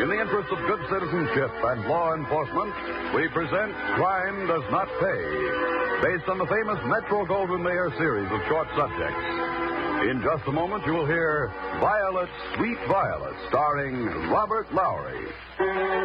In the interest of good citizenship and law enforcement, we present Crime Does Not Pay, based on the famous Metro-Goldwyn-Mayer series of short subjects. In just a moment, you will hear Violet, Sweet Violet, starring Robert Lowry.